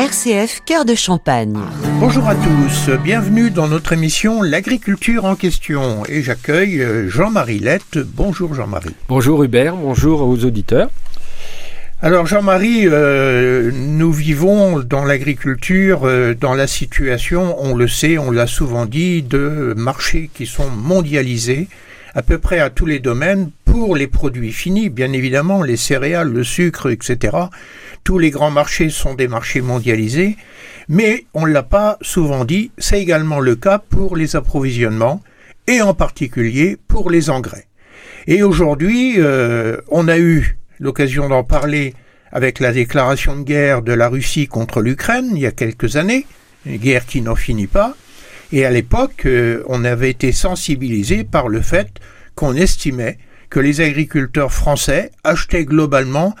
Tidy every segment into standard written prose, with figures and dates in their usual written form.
RCF Cœur de Champagne. Bonjour à tous, bienvenue dans notre émission L'agriculture en question. Et j'accueille Jean-Marie Lette. Bonjour Jean-Marie. Bonjour Hubert, bonjour aux auditeurs. Alors Jean-Marie, nous vivons dans l'agriculture, dans la situation, on le sait, on l'a souvent dit, de marchés qui sont mondialisés, à peu près à tous les domaines, pour les produits finis, bien évidemment, les céréales, le sucre, etc. Tous les grands marchés sont des marchés mondialisés, mais on ne l'a pas souvent dit, c'est également le cas pour les approvisionnements, et en particulier pour les engrais. Et aujourd'hui, on a eu l'occasion d'en parler avec la déclaration de guerre de la Russie contre l'Ukraine il y a quelques années, une guerre qui n'en finit pas. Et à l'époque, on avait été sensibilisé par le fait qu'on estimait que les agriculteurs français achetaient globalement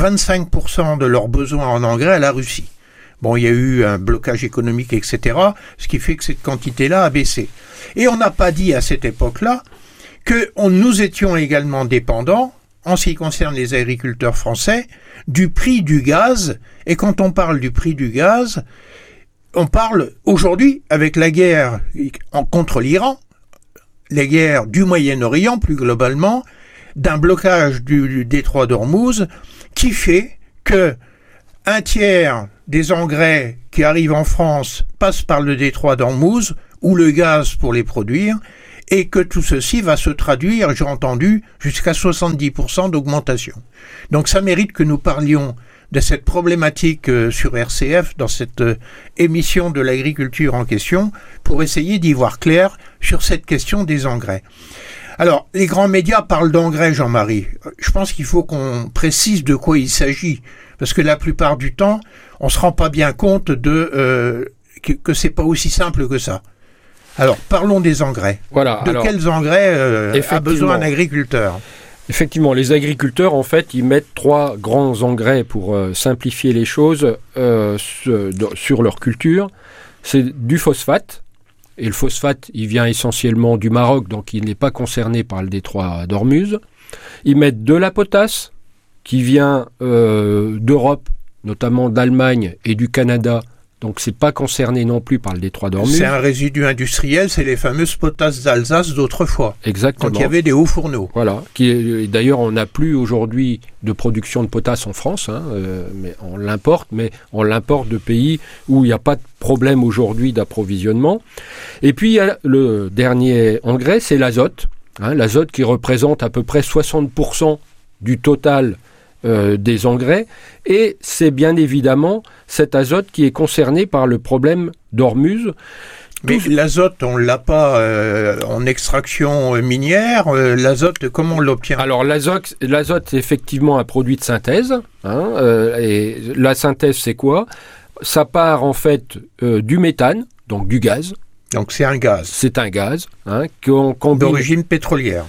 25% de leurs besoins en engrais à la Russie. Bon, il y a eu un blocage économique, etc., ce qui fait que cette quantité-là a baissé. Et on n'a pas dit à cette époque-là que nous étions également dépendants, en ce qui concerne les agriculteurs français, du prix du gaz. Et quand on parle du prix du gaz, on parle aujourd'hui, avec la guerre contre l'Iran, la guerre du Moyen-Orient plus globalement, d'un blocage du détroit d'Ormuz qui fait que un tiers des engrais qui arrivent en France passent par le détroit d'Ormuz ou le gaz pour les produire, et que tout ceci va se traduire, j'ai entendu, jusqu'à 70% d'augmentation. Donc ça mérite que nous parlions de cette problématique sur RCF, dans cette émission de l'agriculture en question, pour essayer d'y voir clair sur cette question des engrais. Alors, les grands médias parlent d'engrais, Jean-Marie. Je pense qu'il faut qu'on précise de quoi il s'agit, parce que la plupart du temps, on ne se rend pas bien compte que c'est pas aussi simple que ça. Alors, parlons des engrais. Voilà. Quels engrais a besoin un agriculteur ? Effectivement, les agriculteurs, en fait, ils mettent 3 grands engrais pour simplifier les choses sur leur culture. C'est du phosphate. Et le phosphate, il vient essentiellement du Maroc, donc il n'est pas concerné par le détroit d'Ormuz. Ils mettent de la potasse, qui vient d'Europe, notamment d'Allemagne et du Canada. Donc, c'est pas concerné non plus par le détroit d'Ormuz. C'est un résidu industriel, c'est les fameuses potasses d'Alsace d'autrefois. Exactement. Quand il y avait des hauts fourneaux. Voilà. D'ailleurs, on n'a plus aujourd'hui de production de potasse en France, mais on l'importe de pays où il n'y a pas de problème aujourd'hui d'approvisionnement. Et puis, il y a le dernier engrais, c'est l'azote. L'azote qui représente à peu près 60% du total des engrais, et c'est bien évidemment cet azote qui est concerné par le problème d'Ormuz. Mais l'azote, on ne l'a pas en extraction minière. L'azote, comment on l'obtient ? Alors l'azote, c'est effectivement un produit de synthèse. Et la synthèse, c'est quoi ? Ça part en fait du méthane, donc du gaz. Donc c'est un gaz. C'est un gaz qu'on combine d'origine pétrolière.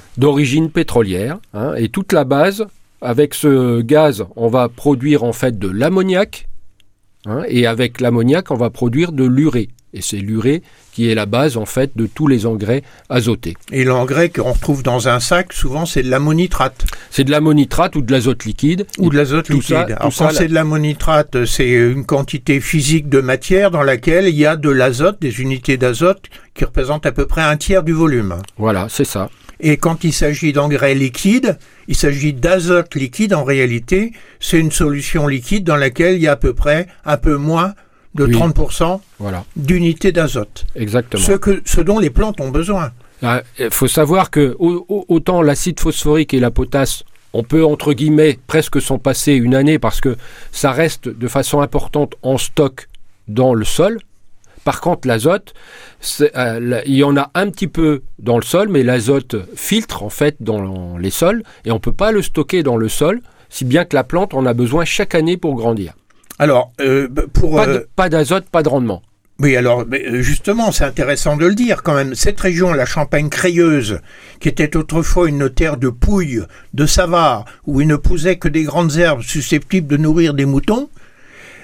Et toute la base. Avec ce gaz, on va produire en fait de l'ammoniac, et avec l'ammoniac, on va produire de l'urée. Et c'est l'urée qui est la base en fait de tous les engrais azotés. Et l'engrais qu'on retrouve dans un sac, souvent c'est de l'ammonitrate. C'est de l'ammonitrate ou de l'azote liquide. Ou de l'azote liquide. Alors quand c'est de l'ammonitrate, c'est une quantité physique de matière dans laquelle il y a de l'azote, des unités d'azote qui représentent à peu près un tiers du volume. Voilà, c'est ça. Et quand il s'agit d'engrais liquides, il s'agit d'azote liquide. En réalité, c'est une solution liquide dans laquelle il y a à peu près un peu moins de 30% d'unités d'azote. Exactement. Ce dont les plantes ont besoin. Il faut savoir que autant l'acide phosphorique et la potasse, on peut entre guillemets presque s'en passer une année parce que ça reste de façon importante en stock dans le sol. Par contre, l'azote, il y en a un petit peu dans le sol, mais l'azote filtre en fait dans les sols et on ne peut pas le stocker dans le sol, si bien que la plante en a besoin chaque année pour grandir. Alors, pas d'azote, pas de rendement. Oui, alors justement, c'est intéressant de le dire quand même. Cette région, la Champagne crayeuse, qui était autrefois une terre de pouilles, de savars, où il ne poussait que des grandes herbes susceptibles de nourrir des moutons,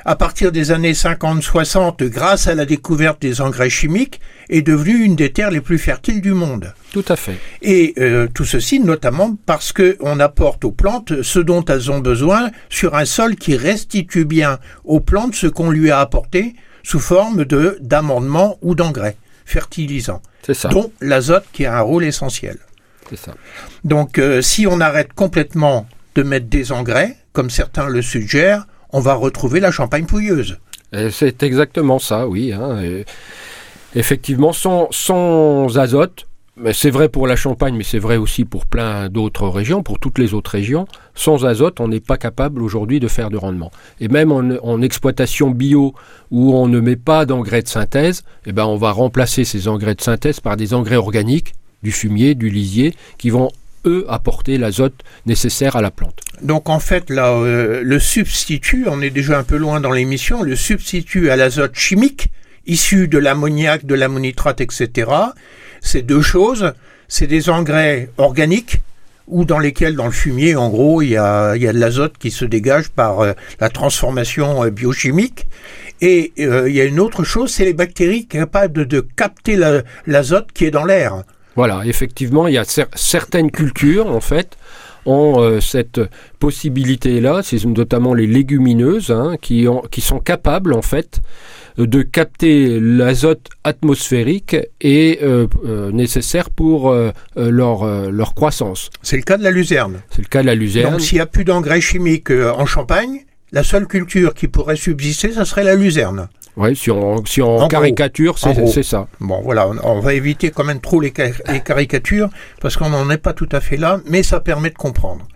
à partir des années 50-60, grâce à la découverte des engrais chimiques, est devenue une des terres les plus fertiles du monde. Tout à fait. Et tout ceci notamment parce qu'on apporte aux plantes ce dont elles ont besoin sur un sol qui restitue bien aux plantes ce qu'on lui a apporté sous forme d'amendements ou d'engrais fertilisants, C'est ça. dont l'azote qui a un rôle essentiel. C'est ça. Donc si on arrête complètement de mettre des engrais, comme certains le suggèrent, on va retrouver la Champagne pouilleuse. Et c'est exactement ça, oui. Et effectivement, sans azote, mais c'est vrai pour la Champagne, mais c'est vrai aussi pour plein d'autres régions, pour toutes les autres régions, sans azote, on n'est pas capable aujourd'hui de faire de rendement. Et même en exploitation bio, où on ne met pas d'engrais de synthèse, eh ben on va remplacer ces engrais de synthèse par des engrais organiques, du fumier, du lisier, qui vont eux apporter l'azote nécessaire à la plante. Donc en fait, là, le substitut, on est déjà un peu loin dans l'émission, le substitut à l'azote chimique, issu de l'ammoniac, de l'ammonitrate, etc., c'est deux choses. C'est des engrais organiques, ou dans lesquels, dans le fumier, en gros, il y a de l'azote qui se dégage par la transformation biochimique. Et il y a une autre chose, c'est les bactéries capables de capter l'azote qui est dans l'air. Voilà, effectivement, il y a certaines cultures, en fait, ont cette possibilité-là, c'est notamment les légumineuses, qui sont capables, en fait, de capter l'azote atmosphérique et nécessaire pour leur croissance. C'est le cas de la luzerne. C'est le cas de la luzerne. Donc s'il n'y a plus d'engrais chimiques en Champagne, la seule culture qui pourrait subsister, ça serait la luzerne. Oui, si on caricature, c'est ça. Bon, voilà, on va éviter quand même trop les caricatures, parce qu'on n'en est pas tout à fait là, mais ça permet de comprendre.